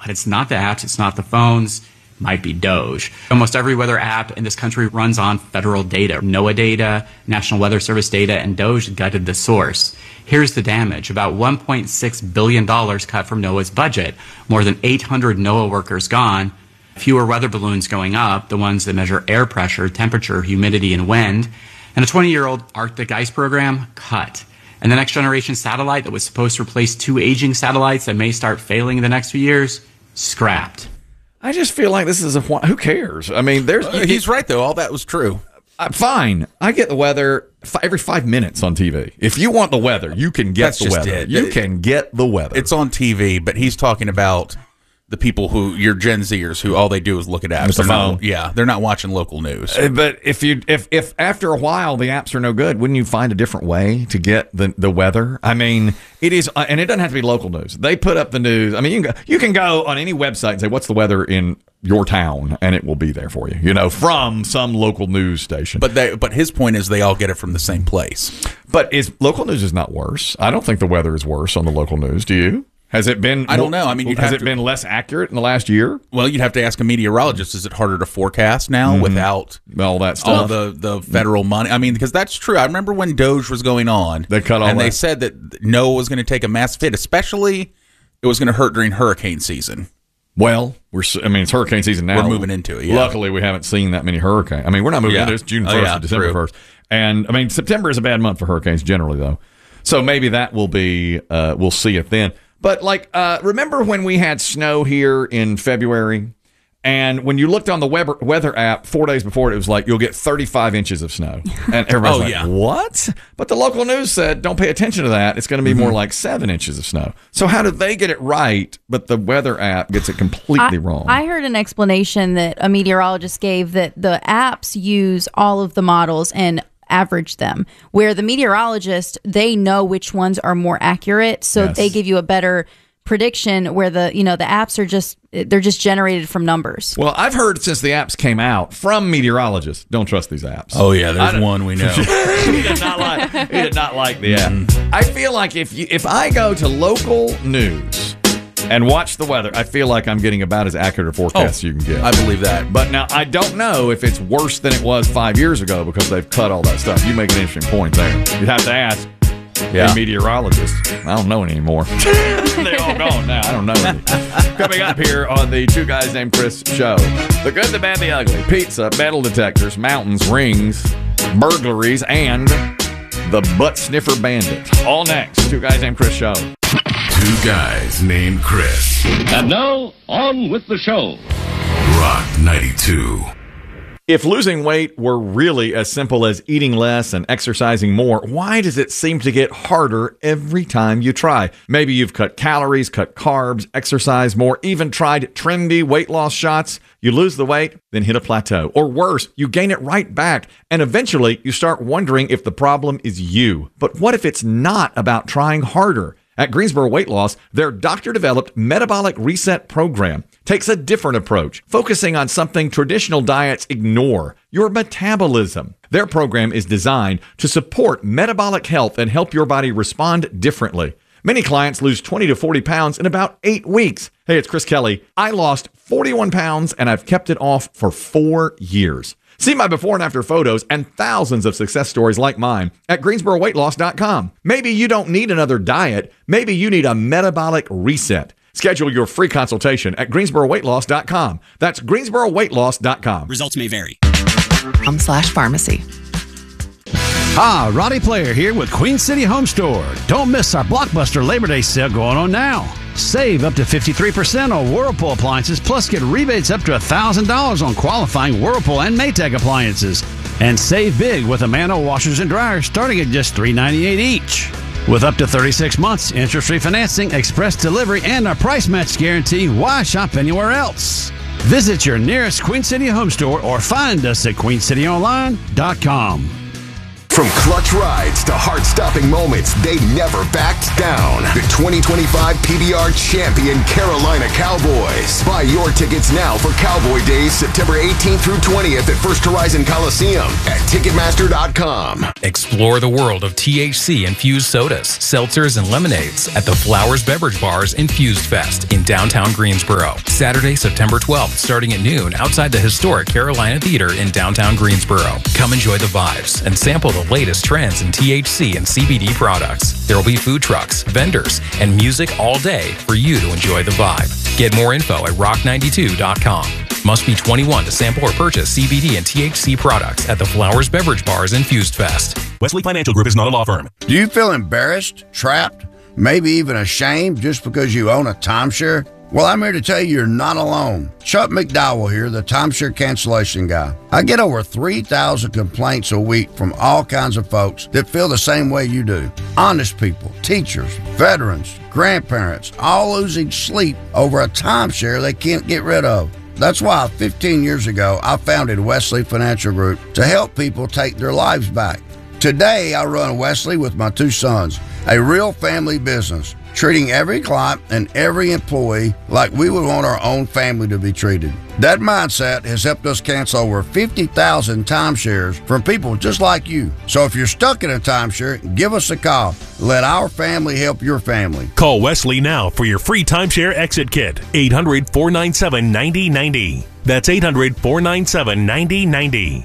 but it's not the apps, it's not the phones, it might be Doge. Almost every weather app in this country runs on federal data. NOAA data, National Weather Service data, and Doge gutted the source. Here's the damage. About $1.6 billion cut from NOAA's budget. More than 800 NOAA workers gone. Fewer weather balloons going up, the ones that measure air pressure, temperature, humidity, and wind. And a 20-year-old Arctic ice program cut. And the next generation satellite that was supposed to replace 2 aging satellites that may start failing in the next few years, scrapped. I just feel like this is who cares? I mean, he's right, though. All that was true. Fine. I get the weather every 5 minutes on TV. If you want the weather, you can get the weather. You can get the weather. It's on TV, but he's talking about the people your Gen Zers who all they do is look at apps. They're not watching local news. But if after a while the apps are no good, wouldn't you find a different way to get the weather? I mean, it is, and it doesn't have to be local news. They put up the news. I mean, you can go on any website and say, "What's the weather in your town?" and it will be there for you. You know, from some local news station. But his point is they all get it from the same place. But local news is not worse. I don't think the weather is worse on the local news. Do you? Has it been? I don't know. I mean, has it been less accurate in the last year? Well, you'd have to ask a meteorologist. Is it harder to forecast now without all that stuff, all the federal money? I mean, because that's true. I remember when Doge was going on, they cut all and that. They said that NOAA was going to take a massive hit, especially it was going to hurt during hurricane season. Well, it's hurricane season now. We're moving into it. Yeah. Luckily, we haven't seen that many hurricanes. I mean, we're not moving into it. It's June 1st to December 1st. And I mean, September is a bad month for hurricanes generally, though. So maybe that will be. We'll see it then. But remember when we had snow here in February, and when you looked on the weather app 4 days before, it was like you'll get 35 inches of snow, and everybody's what? But the local news said don't pay attention to that. It's going to be more like 7 inches of snow. So how did they get it right, but the weather app gets it completely wrong? I heard an explanation that a meteorologist gave that the apps use all of the models and average them, where the meteorologist, they know which ones are more accurate, so they give you a better prediction, where the apps are they're just generated from numbers. Well, I've heard since the apps came out from meteorologists, don't trust these apps. Oh yeah, there's one we know. He did not like the app. I feel like if I go to local news and watch the weather, I feel like I'm getting about as accurate a forecast as you can get. I believe that. But now, I don't know if it's worse than it was 5 years ago because they've cut all that stuff. You make an interesting point there. You'd have to ask a meteorologist. I don't know any anymore. They're all gone now. I don't know any. Coming up here on the Two Guys Named Chris show. The good, the bad, the ugly. Pizza, metal detectors, mountains, rings, burglaries, and the butt sniffer bandit. All next. Two Guys Named Chris show. Two Guys Named Chris. And now, on with the show. Rock 92. If losing weight were really as simple as eating less and exercising more, why does it seem to get harder every time you try? Maybe you've cut calories, cut carbs, exercised more, even tried trendy weight loss shots. You lose the weight, then hit a plateau. Or worse, you gain it right back. And eventually, you start wondering if the problem is you. But what if it's not about trying harder? At Greensboro Weight Loss, their doctor-developed metabolic reset program takes a different approach, focusing on something traditional diets ignore: your metabolism. Their program is designed to support metabolic health and help your body respond differently. Many clients lose 20 to 40 pounds in about 8 weeks. Hey, it's Chris Kelly. I lost 41 pounds and I've kept it off for 4 years. See my before and after photos and thousands of success stories like mine at GreensboroWeightLoss.com. Maybe you don't need another diet. Maybe you need a metabolic reset. Schedule your free consultation at GreensboroWeightLoss.com. That's GreensboroWeightLoss.com. Results may vary. /pharmacy. Hi, Roddy Player here with Queen City Home Store. Don't miss our Blockbuster Labor Day sale going on now. Save up to 53% on Whirlpool appliances, plus get rebates up to $1,000 on qualifying Whirlpool and Maytag appliances. And save big with Amano washers and dryers starting at just $398 each. With up to 36 months, interest-free financing, express delivery, and a price match guarantee, why shop anywhere else? Visit your nearest Queen City Home Store or find us at queencityonline.com. From clutch rides to heart-stopping moments, they never backed down. The 2025 PBR champion Carolina Cowboys. Buy your tickets now for Cowboy Days, September 18th through 20th at First Horizon Coliseum at Ticketmaster.com. Explore the world of THC-infused sodas, seltzers, and lemonades at the Flowers Beverage Bar's Infused Fest in downtown Greensboro. Saturday, September 12th, starting at noon outside the historic Carolina Theater in downtown Greensboro. Come enjoy the vibes and sample the latest trends in THC and CBD products. There will be food trucks, vendors, and music all day for you to enjoy the vibe. Get more info at rock92.com. Must be 21 to sample or purchase CBD and THC products at the Flowers Beverage Bar's Infused Fest. Wesley Financial Group is not a law firm. Do you feel embarrassed, trapped, maybe even ashamed just because you own a timeshare? Well, I'm here to tell you you're not alone. Chuck McDowell here, the timeshare cancellation guy. I get over 3,000 complaints a week from all kinds of folks that feel the same way you do. Honest people, teachers, veterans, grandparents, all losing sleep over a timeshare they can't get rid of. That's why 15 years ago, I founded Wesley Financial Group to help people take their lives back. Today, I run Wesley with my 2 sons, a real family business, treating every client and every employee like we would want our own family to be treated. That mindset has helped us cancel over 50,000 timeshares from people just like you. So if you're stuck in a timeshare, give us a call. Let our family help your family. Call Wesley now for your free timeshare exit kit. 800-497-9090. That's 800-497-9090.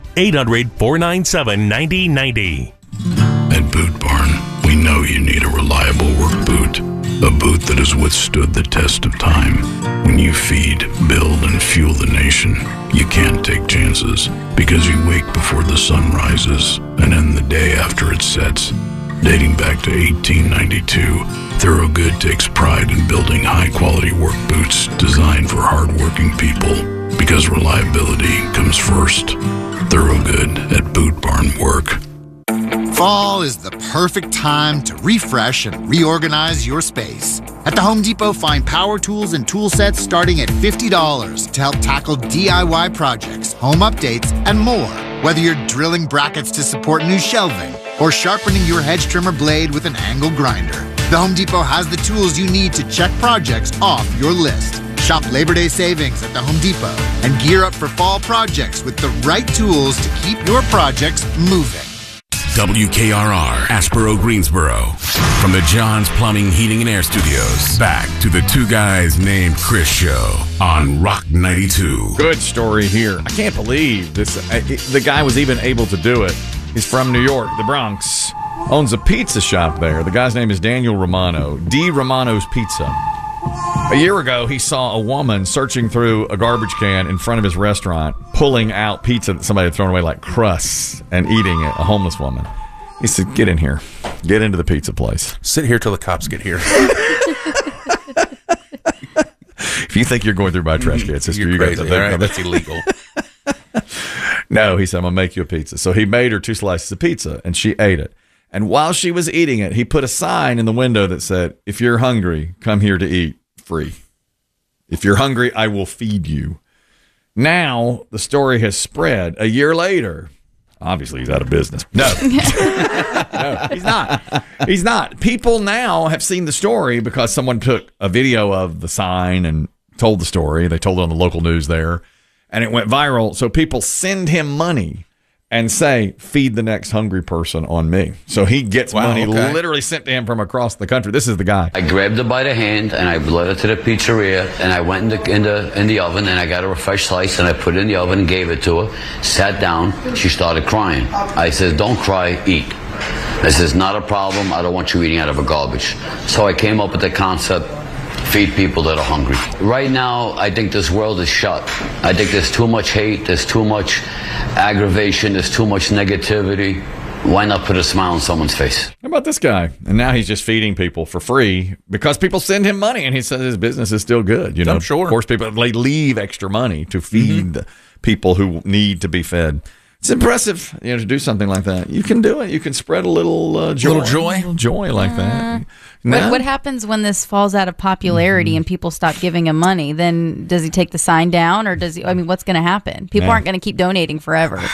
800-497-9090. At Boot Barn, we know you need a reliable work boot. A boot that has withstood the test of time. When you feed, build, and fuel the nation, you can't take chances because you wake before the sun rises and end the day after it sets. Dating back to 1892, Thorogood takes pride in building high-quality work boots designed for hard-working people because reliability comes first. Thorogood at Boot Barn Work. Fall is the perfect time to refresh and reorganize your space. At the Home Depot, find power tools and tool sets starting at $50 to help tackle DIY projects, home updates, and more. Whether you're drilling brackets to support new shelving or sharpening your hedge trimmer blade with an angle grinder, the Home Depot has the tools you need to check projects off your list. Shop Labor Day savings at the Home Depot and gear up for fall projects with the right tools to keep your projects moving. WKRR, Asheboro, Greensboro. From the John's Plumbing, Heating, and Air Studios, back to the 2 Guys Named Chris show on Rock 92. Good story here. I can't believe this. The guy was even able to do it. He's from New York, the Bronx. Owns a pizza shop there. The guy's name is Daniel Romano. D. Romano's Pizza. A year ago, he saw a woman searching through a garbage can in front of his restaurant, pulling out pizza that somebody had thrown away like crusts and eating it, a homeless woman. He said, get in here. Get into the pizza place. Sit here till the cops get here. If you think you're going through my trash can, sister, you're crazy. That's illegal. No, he said, I'm going to make you a pizza. So he made her 2 slices of pizza, and she ate it. And while she was eating it, he put a sign in the window that said, if you're hungry, come here to eat. Free. If you're hungry, I will feed you. Now the story has spread. A year later, obviously he's out of business. No, no, he's not. He's not. People now have seen the story because someone took a video of the sign and told the story. They told it on the local news there, and it went viral. So people send him money and say, feed the next hungry person on me. So he gets money literally sent to him from across the country. This is the guy. I grabbed her by the hand and I led her to the pizzeria, and I went in the oven and I got her a fresh slice and I put it in the oven and gave it to her. Sat down. She started crying. I said, don't cry, eat. This is not a problem. I don't want you eating out of a garbage. So I came up with the concept, feed people that are hungry. Right now, I think this world is shut. I think there's too much hate, there's too much aggravation, there's too much negativity. Why not put a smile on someone's face? How about this guy? And now he's just feeding people for free because people send him money, and he says his business is still good. You know, sure. Of course, people they leave extra money to feed people who need to be fed. It's impressive, you know, to do something like that. You can do it. You can spread a little joy, like that. No? What happens when this falls out of popularity and people stop giving him money? Then does he take the sign down, or does he? I mean, what's going to happen? People aren't going to keep donating forever.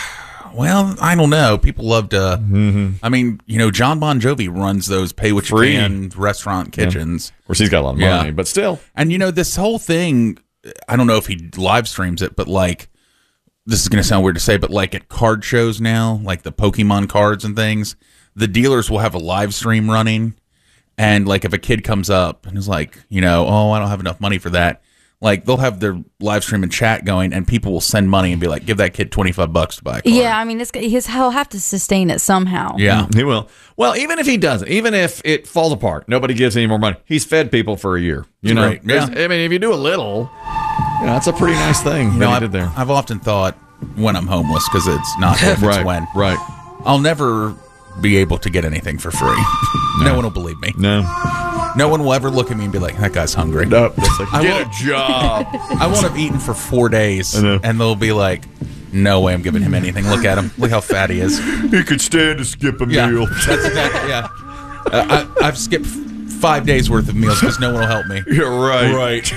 Well, I don't know. People love to. I mean, John Bon Jovi runs those pay what you can restaurant kitchens. Of course, he's got a lot of money, but still. And this whole thing, I don't know if he live streams it, but like, this is going to sound weird to say, but like at card shows now, like the Pokemon cards and things, the dealers will have a live stream running. And like if a kid comes up and is like, oh, I don't have enough money for that. Like they'll have their live stream and chat going, and people will send money and be like, "Give that kid $25 to buy a card." Yeah, I mean, he'll have to sustain it somehow. Yeah, he will. Well, even if he doesn't, even if it falls apart, nobody gives any more money. He's fed people for a year. Right. Yeah. I mean, if you do a little, that's a pretty nice thing. That he did there. I've often thought when I'm homeless, because it's not if, it's when. Right. I'll never be able to get anything for free. No one will believe me. No one will ever look at me and be like, that guy's hungry. No, get a job. I won't have eaten for 4 days, and they'll be like, no way I'm giving him anything. Look at him. Look how fat he is. He could stand to skip a meal. That's exactly, I've skipped 5 days worth of meals because no one will help me. You're right. Right.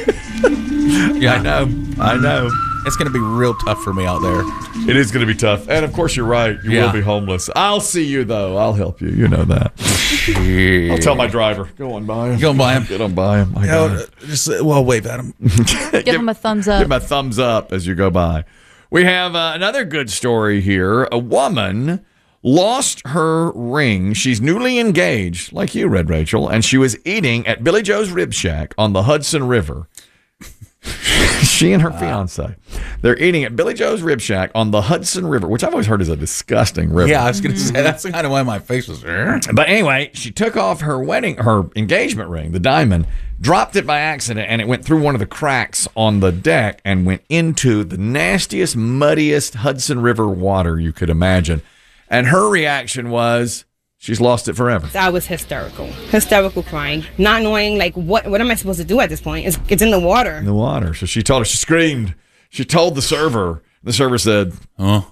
Yeah, I know. It's going to be real tough for me out there. It is going to be tough. And, of course, you're right. You will be homeless. I'll see you, though. I'll help you. You know that. I'll tell my driver. Go on by him. Go on by him. Get on by him. Wave at him. Give him a thumbs up. Give him a thumbs up as you go by. We have another good story here. A woman lost her ring. She's newly engaged, like you, Red Rachel, and she was eating at Billy Joe's Rib Shack on the Hudson River. She and her fiance. They're eating at Billy Joe's Rib Shack on the Hudson River, which I've always heard is a disgusting river. Yeah, I was going to say, that's kind of why my face was there. But anyway, she took off her engagement ring, the diamond, dropped it by accident, and it went through one of the cracks on the deck and went into the nastiest, muddiest Hudson River water you could imagine. And her reaction was, she's lost it forever. I was hysterical crying, not knowing like what am I supposed to do at this point? It's in the water. In the water. So she told her, she screamed. She told the server. The server said, "Oh,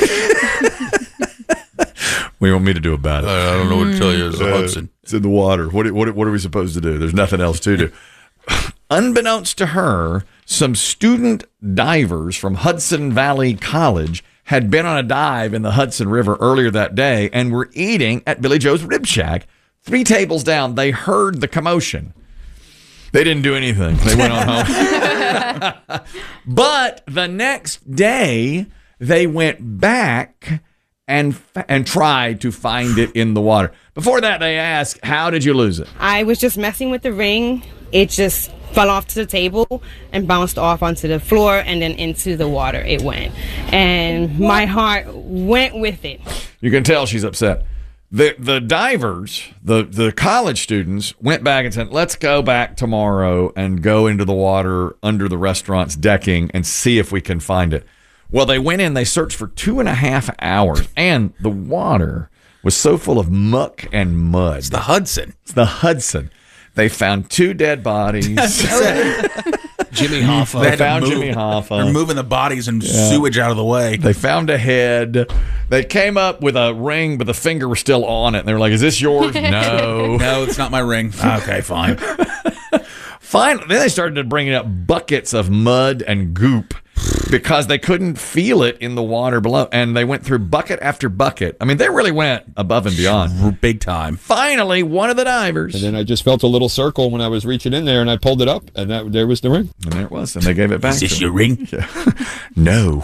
what do you want me to do about it? I don't know what to tell you. It's the Hudson. It's in the water. What are we supposed to do? There's nothing else to do." Unbeknownst to her, some student divers from Hudson Valley College had been on a dive in the Hudson River earlier that day and were eating at Billy Joe's Rib Shack. 3 tables down, they heard the commotion. They didn't do anything. They went on home. But the next day, they went back and tried to find it in the water. Before that, they asked, how did you lose it? I was just messing with the ring. It just fell off to the table and bounced off onto the floor and then into the water it went. And my heart went with it. You can tell she's upset. The divers, the college students, went back and said, let's go back tomorrow and go into the water under the restaurant's decking and see if we can find it. Well, they went in, they searched for 2.5 hours, and the water was so full of muck and mud. It's the Hudson. They found 2 dead bodies. Jimmy Hoffa. They found Jimmy Hoffa. They're moving the bodies and sewage out of the way. They found a head. They came up with a ring, but the finger was still on it. And they were like, is this yours? No, it's not my ring. Okay, fine. Finally, then they started bringing up buckets of mud and goop because they couldn't feel it in the water below. And they went through bucket after bucket. I mean, they really went above and beyond. Big time. Finally, one of the divers. And then I just felt a little circle when I was reaching in there, and I pulled it up, and there was the ring. And there it was, and they gave it back. Is this your ring? Yeah. No.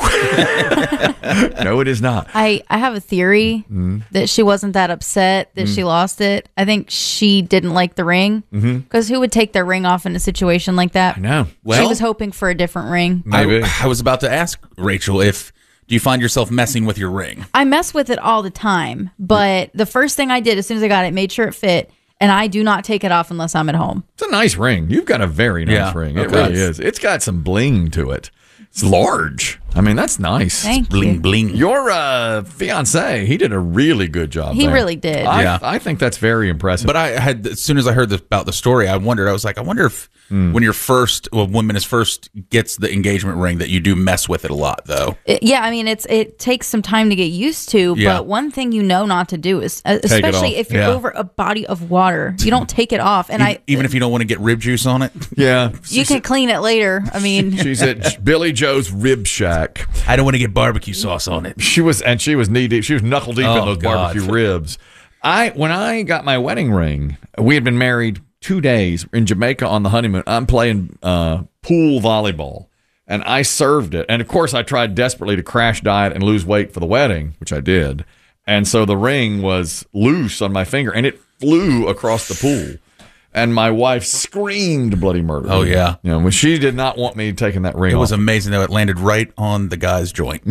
No, it is not. I have a theory that she wasn't that upset that she lost it. I think she didn't like the ring, because who would take their ring off in a situation like that? I know. Well, she was hoping for a different ring. Maybe. I was about to ask Rachel do you find yourself messing with your ring? I mess with it all the time, but the first thing I did as soon as I got it, made sure it fit, and I do not take it off unless I'm at home. It's a nice ring. You've got a very nice ring. It really is. It's got some bling to it. It's large. I mean, that's nice. Thank bling, you. Bling. Your fiance, he did a really good job. He there. really did. I think that's very impressive. But as soon as I heard about the story, I wonder if when women first gets the engagement ring that you do mess with it a lot, though. Yeah, I mean, it takes some time to get used to, Yeah. but one thing you know not to do is, especially if you're over a body of water, you don't take it off. And Even if you don't want to get rib juice on it? Yeah. you can clean it later. I mean, She's at Billy Joe's Rib Shack. I don't want to get barbecue sauce on it. She was knee deep. She was knuckle deep in those barbecue ribs. When I got my wedding ring, we had been married 2 days in Jamaica on the honeymoon. I'm playing pool volleyball, and I served it. And of course, I tried desperately to crash diet and lose weight for the wedding, which I did. And so the ring was loose on my finger, and it flew across the pool. And my wife screamed bloody murder. Oh, yeah. You know, when she did not want me taking that ring It off. was amazing, though. It landed right on the guy's joint.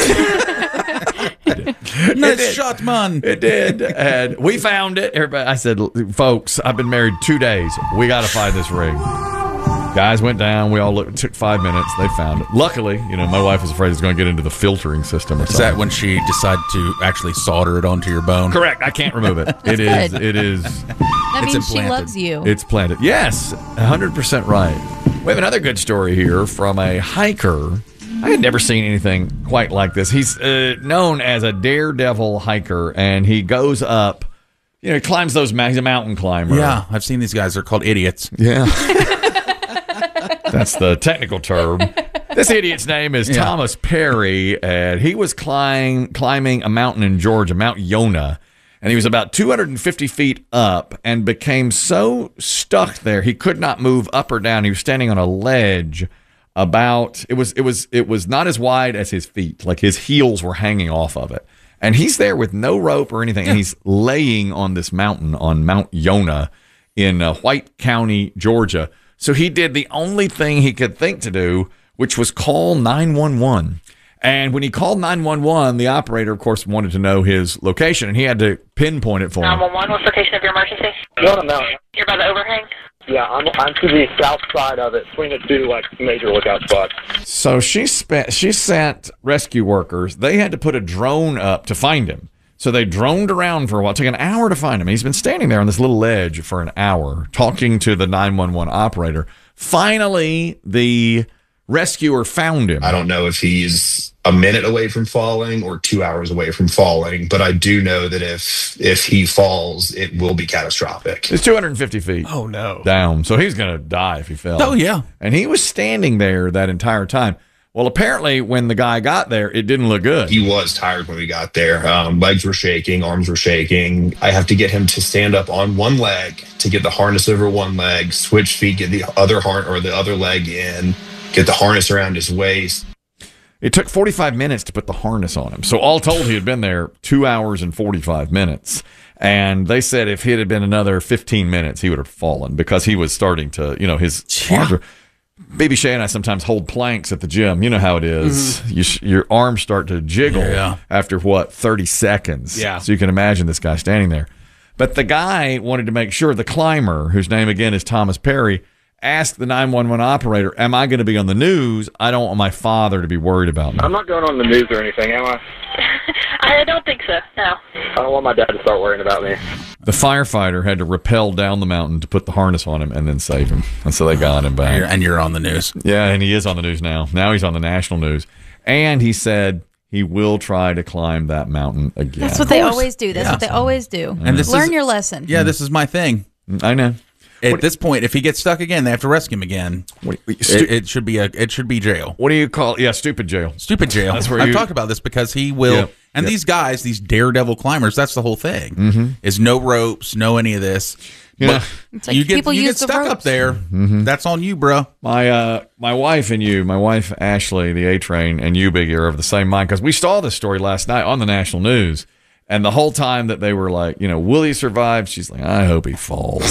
Nice shot, man. It did. And we found it. Everybody, I said, folks, I've been married 2 days. We got to find this ring. Guys went down. We all looked. It took 5 minutes. They found it. Luckily, my wife was afraid it's going to get into the filtering system or something. Is that when she decided to actually solder it onto your bone? Correct. I can't remove it. It is. that means she implanted. loves you. It's planted. Yes, 100% right. We have another good story here from a hiker. I had never seen anything quite like this. He's known as a daredevil hiker, and he goes up. He climbs those mountains. He's a mountain climber. Yeah, I've seen these guys. They're called idiots. Yeah. That's the technical term. This idiot's name is Thomas Perry, and he was climbing a mountain in Georgia, Mount Yonah, and he was about 250 feet up and became so stuck there he could not move up or down. He was standing on a ledge it was not as wide as his feet, like his heels were hanging off of it. And he's there with no rope or anything, and he's laying on this mountain on Mount Yonah in White County, Georgia. So he did the only thing he could think to do, which was call 911. And when he called 911, the operator, of course, wanted to know his location, and he had to pinpoint it for him. 911, what's the location of your emergency? No, on a mountain. You're by the overhang? Yeah, I'm to the south side of it, between the two major lookout spots. So she sent rescue workers. They had to put a drone up to find him. So they droned around for a while. It took an hour to find him. He's been standing there on this little ledge for an hour, talking to the 911 operator. Finally, the rescuer found him. I don't know if he's a minute away from falling or 2 hours away from falling, but I do know that if he falls, it will be catastrophic. It's 250 feet. Oh, no. Down. So he's going to die if he fell. Oh, yeah. And he was standing there that entire time. Well, apparently, when the guy got there, it didn't look good. He was tired when we got there. Legs were shaking, arms were shaking. I have to get him to stand up on one leg to get the harness over one leg, switch feet, get the other leg in, get the harness around his waist. It took 45 minutes to put the harness on him. So all told, he had been there 2 hours and 45 minutes. And they said if it had been another 15 minutes, he would have fallen because he was starting to, his arms were... Baby Shay and I sometimes hold planks at the gym. You know how it is. Mm-hmm. Your arms start to jiggle after, 30 seconds. Yeah. So you can imagine this guy standing there. But the guy wanted to make sure, the climber, whose name again is Thomas Perry, asked the 911 operator, am I going to be on the news? I don't want my father to be worried about me. I'm not going on the news or anything, am I? I don't think so, no. I don't want my dad to start worrying about me. The firefighter had to rappel down the mountain to put the harness on him and then save him. And so they got him back. And you're on the news. Yeah, and he is on the news now. Now he's on the national news. And he said he will try to climb that mountain again. That's what they always do. That's what they always do. And this Learn is- your lesson. Yeah, this is my thing. I know. At this point, if he gets stuck again, they have to rescue him again. It should be jail. What do you call it? Yeah, stupid jail. Stupid jail. That's where I've talked about this because he will. Yep. And these guys, these daredevil climbers, that's the whole thing. Mm-hmm. Is no ropes, no any of this. Yeah. It's like you get people use the stuck up ropes. there. Mm-hmm. That's on you, bro. My wife and you, my wife Ashley, the A-Train, and you, Biggie, are of the same mind because we saw this story last night on the national news. And the whole time that they were like, will he survive? She's like, I hope he falls.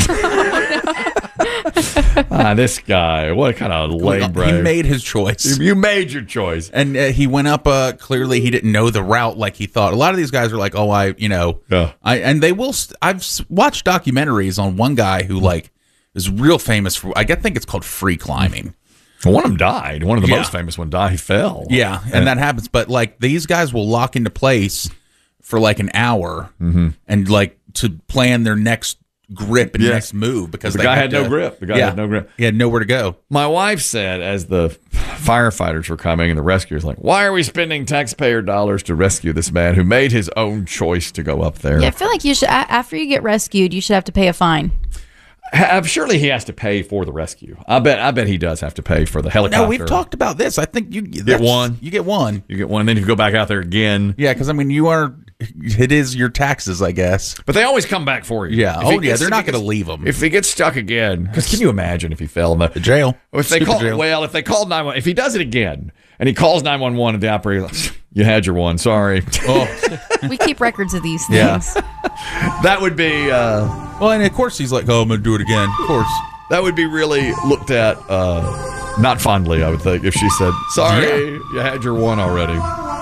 This guy, what kind of lame brave. He made his choice. You made your choice. And he went up, clearly he didn't know the route like he thought. A lot of these guys are like, and they will, I've watched documentaries on one guy who is real famous for, I think it's called free climbing. Well, one of them died. One of the most famous one died. He fell. Yeah, and that happens. But these guys will lock into place for an hour and to plan their next grip and next move because the guy had no grip. The guy had no grip. He had nowhere to go. My wife said, as the firefighters were coming and the rescuers, like, why are we spending taxpayer dollars to rescue this man who made his own choice to go up there? Yeah, I feel like you should, after you get rescued, you should have to pay a fine. Surely he has to pay for the rescue. I bet he does have to pay for the helicopter. No, we've talked about this. I think you get one. You get one. You get one, and then you go back out there again. Yeah, because I mean, it is your taxes, I guess. But they always come back for you. Yeah. They're not going to leave him. If he gets stuck again, because can you imagine if he fell in the jail? If they call, if they called 911, if he does it again and he calls 911 at the operator, you had your one. Sorry. Oh. We keep records of these things. Yeah. That would be. Well, and of course he's like, "Oh, I'm going to do it again." Of course. That would be really looked at not fondly, I would think, if she said, "Sorry, you had your one already."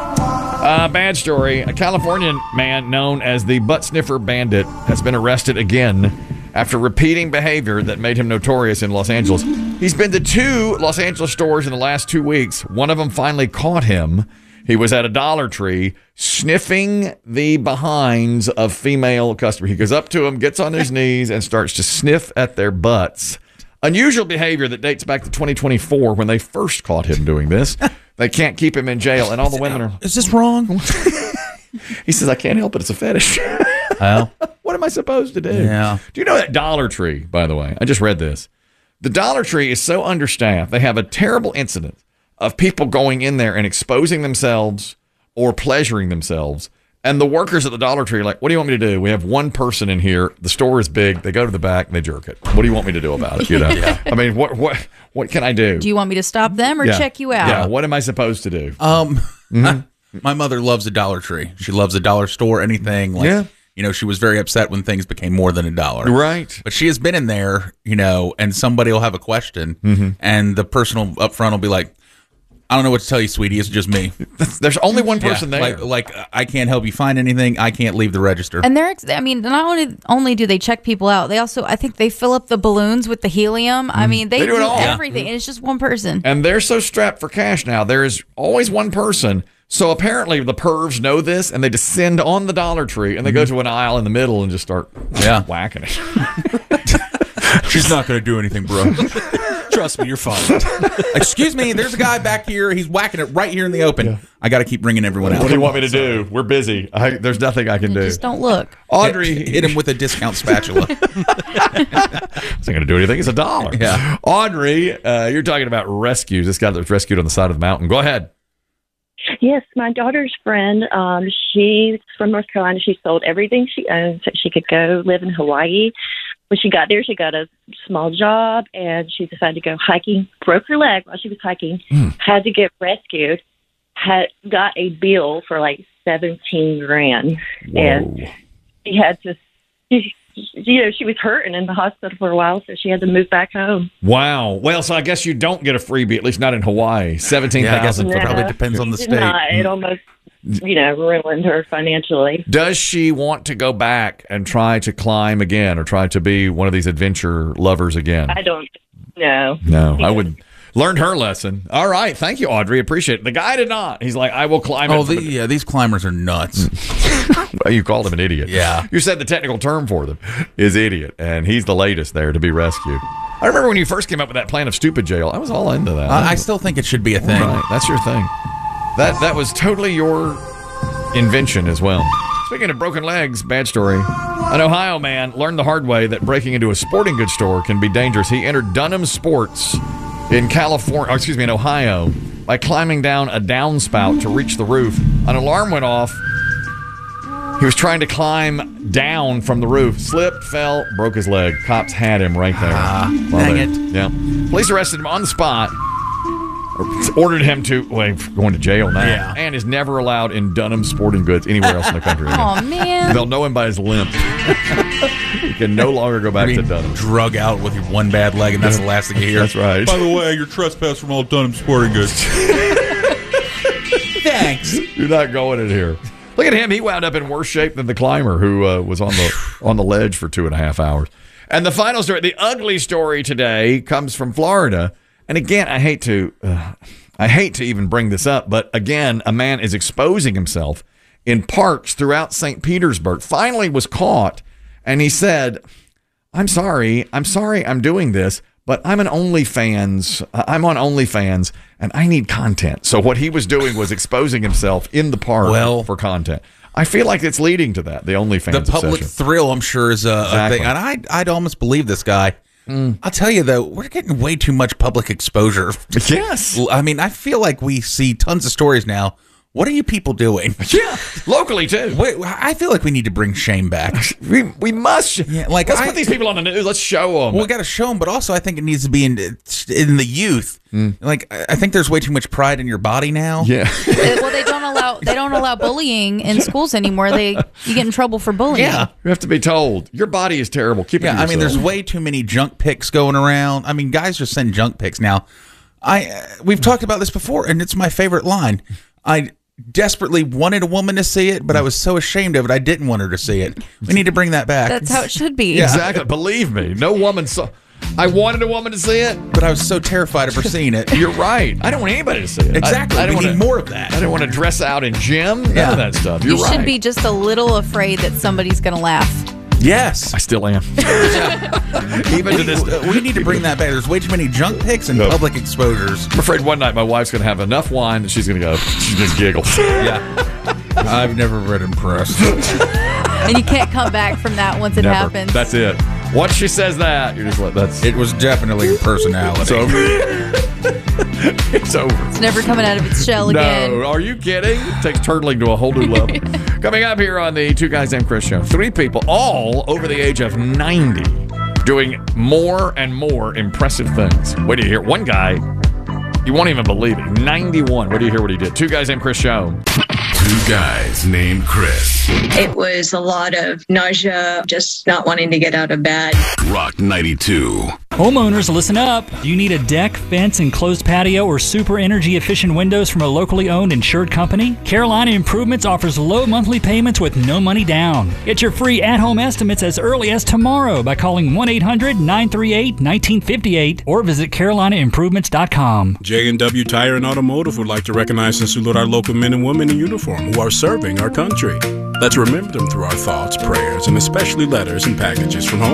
Bad story. A California man known as the Butt Sniffer Bandit has been arrested again after repeating behavior that made him notorious in Los Angeles. He's been to 2 Los Angeles stores in the last 2 weeks. One of them finally caught him. He was at a Dollar Tree sniffing the behinds of female customers. He goes up to them, gets on his knees, and starts to sniff at their butts. Unusual behavior that dates back to 2024 when they first caught him doing this. They can't keep him in jail, and all the women are... Is this wrong? He says, I can't help it. It's a fetish. Well, what am I supposed to do? Yeah. Do you know that Dollar Tree, by the way? I just read this. The Dollar Tree is so understaffed. They have a terrible incident of people going in there and exposing themselves or pleasuring themselves. And the workers at the Dollar Tree are like, what do you want me to do? We have one person in here. The store is big. They go to the back and they jerk it. What do you want me to do about it? You know? Yeah. I mean, what can I do? Do you want me to stop them or check you out? Yeah. What am I supposed to do? My mother loves a Dollar Tree. She loves a dollar store, anything. Like, you know, she was very upset when things became more than $1. Right. But she has been in there, you know, and somebody will have a question, and the person up front will be like, I don't know what to tell you, sweetie. It's just me. There's only one person there. Like I can't help you find anything. I can't leave the register. And I mean, not only do they check people out, they also, I think they fill up the balloons with the helium. I mean, they do it all. everything. And it's just one person. And they're so strapped for cash now. There is always one person. So apparently the pervs know this, and they descend on the Dollar Tree, and they go to an aisle in the middle and just start whacking it. She's not going to do anything, bro. Trust me, you're fine. Excuse me, there's a guy back here. He's whacking it right here in the open. Yeah. I got to keep bringing everyone out. What do you want me to do? We're busy. There's nothing I can do. Just don't look. Audrey. Hit him with a discount spatula. It's not going to do anything. It's $1. Yeah. Audrey, you're talking about rescues. This guy that was rescued on the side of the mountain. Go ahead. Yes, my daughter's friend, she's from North Carolina. She sold everything she owned so she could go live in Hawaii. When she got there, she got a small job, and she decided to go hiking, broke her leg while she was hiking, had to get rescued, got a bill for like $17,000. And she had to, she was hurting in the hospital for a while, so she had to move back home. Wow. Well, so I guess you don't get a freebie, at least not in Hawaii. $17,000. Yeah, I guess it probably depends on the state. It almost, ruined her financially. Does she want to go back and try to climb again, or try to be one of these adventure lovers again? I don't know. No, I would. Learned her lesson. All right. Thank you, Audrey. Appreciate it. The guy did not. He's like, I will climb it. These climbers are nuts. Well, you called him an idiot. Yeah. You said the technical term for them is idiot, and he's the latest there to be rescued. I remember when you first came up with that plan of stupid jail. I was all into that. I still think it should be a thing. Right. That's your thing. That was totally your invention as well. Speaking of broken legs, bad story. An Ohio man learned the hard way that breaking into a sporting goods store can be dangerous. He entered Dunham Sports in Ohio, by climbing down a downspout to reach the roof. An alarm went off. He was trying to climb down from the roof, slipped, fell, broke his leg. Cops had him right there. Dang it. Yeah. Police arrested him on the spot. Ordered him to, going to jail now, and is never allowed in Dunham Sporting Goods anywhere else in the country again. Oh, man. They'll know him by his limp. He can no longer go back to Dunham. Drug out with your one bad leg, and that's the last thing you hear. That's right. By the way, you're trespassed from all Dunham Sporting Goods. Thanks. You're not going in here. Look at him. He wound up in worse shape than the climber who was on the ledge for 2.5 hours. And the final story, the ugly story today, comes from Florida. And again, I hate to even bring this up, but again, a man is exposing himself in parks throughout St. Petersburg. Finally was caught, and he said, I'm sorry I'm doing this, but I'm an OnlyFans. I'm on OnlyFans, and I need content. So what he was doing was exposing himself in the park for content. I feel like it's leading to that, the OnlyFans The public obsession. thrill, I'm sure, is a thing. And I'd almost believe this guy. I'll tell you, though, we're getting way too much public exposure. Yes. I mean, I feel like we see tons of stories now. What are you people doing? Yeah, locally, too. Wait, I feel like we need to bring shame back. We must. Yeah, like let's put these people on the news. Let's show them. Well, we got to show them, but also I think it needs to be in the youth. Like, I think there's way too much pride in your body now. Yeah. Well, they don't allow bullying in schools anymore. You get in trouble for bullying. Yeah, you have to be told your body is terrible. Keep it to yourself. I mean, there's way too many junk pics going around. I mean, guys just send junk pics now. We've talked about this before, and it's my favorite line. I desperately wanted a woman to see it, but I was so ashamed of it, I didn't want her to see it. We need to bring that back. That's how it should be. Yeah. Exactly. Believe me, no woman saw. I wanted a woman to see it, but I was so terrified of her seeing it. You're right. I don't want anybody to see it. Exactly. I don't need more of that. I don't want to dress out in gym. None of that stuff. You're You right. should be just a little afraid that somebody's going to laugh. Yes. I still am. Even to this, we need to bring that back. There's way too many junk pics and public exposures. I'm afraid one night my wife's going to have enough wine that she's going to giggle. Yeah. I've never read impressed. And you can't come back from that once it happens. That's it. Once she says that, you're just like, that's. It was definitely a personality. It's over. It's over. It's never coming out of its shell again. No, are you kidding? It takes turtling to a whole new level. Coming up here on the Two Guys Named Chris show, 3 people, all over the age of 90, doing more and more impressive things. Wait till you hear one guy, you won't even believe it, 91. Wait till you hear what he did. Two Guys Named Chris show. Two Guys Named Chris. It was a lot of nausea, just not wanting to get out of bed. Rock 92. Homeowners, listen up. Do you need a deck, fence, enclosed patio, or super energy efficient windows from a locally owned insured company? Carolina Improvements offers low monthly payments with no money down. Get your free at-home estimates as early as tomorrow by calling 1-800-938-1958 or visit CarolinaImprovements.com. J&W Tire and Automotive would like to recognize and salute our local men and women in uniform who are serving our country. Let's remember them through our thoughts, prayers, and especially letters and packages from home.